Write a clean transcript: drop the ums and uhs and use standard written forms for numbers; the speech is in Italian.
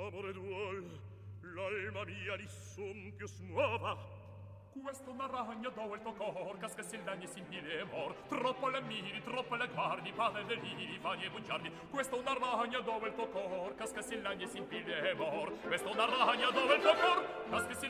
amore duol, l'alma mia di son più smuova. Questo una ragna do il tuo cor, casca si lagna e si impile mor. Troppo le miri, troppo le guardi, padre deliri, fagli e bugiardi. Questo una ragna do il tuo cor, casca si lagna e si impile mor. Questo una ragna do il tuo cor, casca si